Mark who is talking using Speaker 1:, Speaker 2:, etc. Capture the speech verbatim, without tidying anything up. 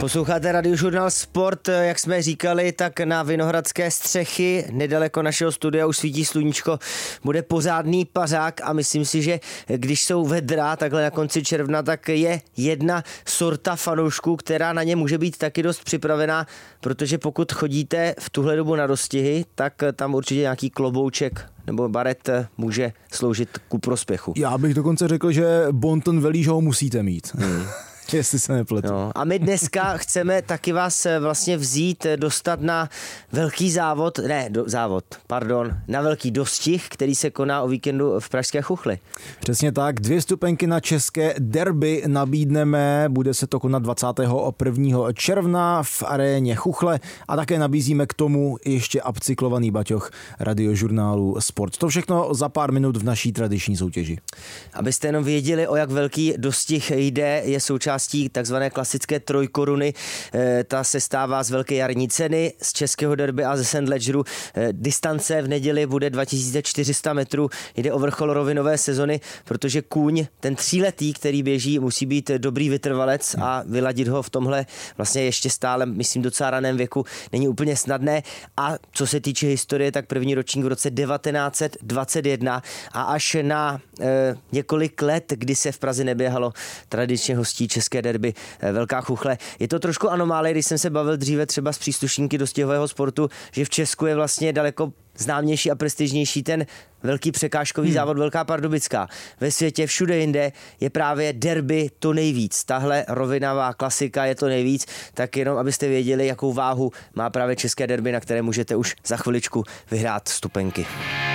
Speaker 1: Posloucháte Radiožurnál Sport, jak jsme říkali, tak na Vinohradské střechy, nedaleko našeho studia už svítí sluníčko, bude pořádný pařák a myslím si, že když jsou vedra takhle na konci června, tak je jedna sorta fanoušků, která na ně může být taky dost připravená, protože pokud chodíte v tuhle dobu na dostihy, tak tam určitě nějaký klobouček nebo baret může sloužit ku prospěchu.
Speaker 2: Já bych dokonce řekl, že bonton velí, že ho musíte mít. Hmm. Jestli se nepletu.
Speaker 1: No, a my dneska chceme taky vás vlastně vzít, dostat na velký závod, ne, do, závod, pardon, na velký dostih, který se koná o víkendu v pražské Chuchli.
Speaker 2: Přesně tak, dvě stupenky na české derby nabídneme, bude se to konat dvacátého prvního června v aréně Chuchle a také nabízíme k tomu ještě upcyklovaný baťoch Radiožurnálu Sport. To všechno za pár minut v naší tradiční soutěži.
Speaker 1: Abyste jenom věděli, o jak velký dostih jde, je součástí takzvané klasické trojkoruny. Ta se stává z velké jarní ceny, z českého derby a ze Sandledgeru. Distance v neděli bude dva tisíce čtyři sta metrů. Jde o vrchol rovinové sezony, protože kůň, ten tříletý, který běží, musí být dobrý vytrvalec a vyladit ho v tomhle vlastně ještě stále, myslím, docela raném věku není úplně snadné. A co se týče historie, tak první ročník v roce devatenáct set dvacet jedna a až na e, několik let, kdy se v Praze neběhalo, tradičně hostí české derby Velká Chuchle. Je to trošku anomálie, když jsem se bavil dříve třeba s příslušníky dostihového sportu, že v Česku je vlastně daleko známější a prestižnější ten velký překážkový hmm. závod Velká Pardubická. Ve světě všude jinde je právě derby to nejvíc. Tahle rovinavá klasika je to nejvíc, tak jenom abyste věděli, jakou váhu má právě české derby, na které můžete už za chviličku vyhrát stupenky.